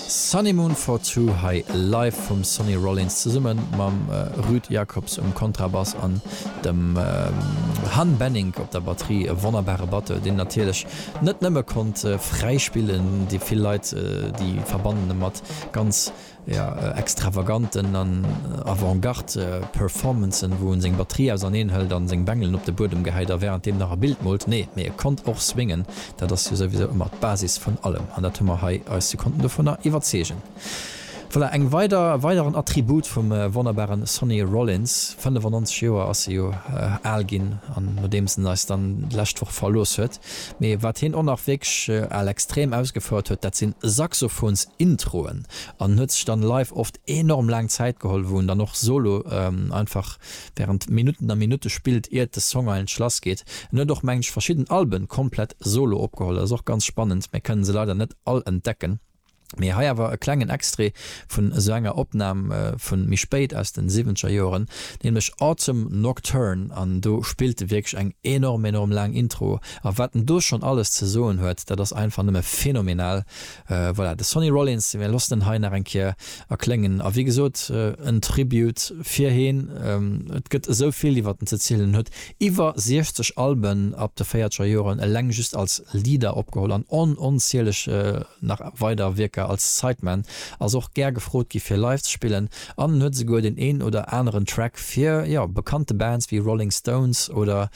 Sunny Moon for Two hai live vom Sonny Rollins zu summen mam Rüd Jacobs Kontrabass an dem Han Benning op der Batterie wunderbare Batte, den natürlich net nimmer konnte freispielen, die viel Leute die verbandene mat ganz extravaganten an Avantgarde Performancen, wo seg Batterie aus an enhält an seg Bengeln op de Bodem geheider während dem nach Bild molt. Nee, mir konnt auch swingen, da das sowieso immer Basis von allem an der Tummerhai als sie konnten davon überzegen. Weil eng weiteren Attribut vom wunderbaren Sonny Rollins 95 Jahre as Algin an demsen als dann Lächtwoch verlos huet. Me wat hinonnachweg all extrem ausgefordert huet, dat sind Saxophons Introen an hütz dann live oft enorm lang Zeit geholt, wo dann noch solo einfach während Minuten der Minute spielt ihr das Song ein Schloss geht. Nur doch mensch verschiedene Alben komplett solo opgeholt. Das ist auch ganz spannend. Wir können sie leider nicht all entdecken. Mir ha war klengen Extre vun so enger Opname vun mich spät aus den 7er Joren, nämlich Autumn Nocturne an du spielte wirklich eng enorm lang Intro, a watten du schon alles ze soen huet, da das einfach nimme phänomenal voilà. De Sonny Rollins wir los den Hainer enke erklengen, a wie gesot ein Tribut fir hin et gëtt soviel die wat ze zielen huet. Iwer 60 Alben ab der 4er Joren leng just als Lieder opgeholt an onzählig nach weiter wirken als Sideman, also auch ger gefrot gi fir live spielen an hue go den een oder anderen Track fir bekannte Bands wie Rolling Stones oder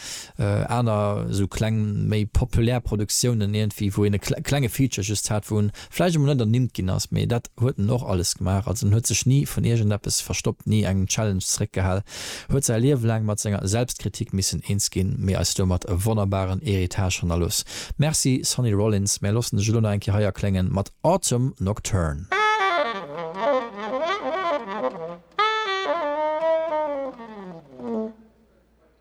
einer so klang méi populärproduktionen irgendwie wo eine kleine Feature just hat wo Fleisch nimmt ginnners méi dat hue noch alles gemacht, also hue sech nie von irgend App verstoppt, nie engen Challenge-Trick gehall, hue er lelang mat senger Selbstkritik missen insgin mehr als du mat wunderbaren Eritagelos. Merci Sonny Rollins, mehr losen Julona enke haier klengen mat Autumn Nocturne.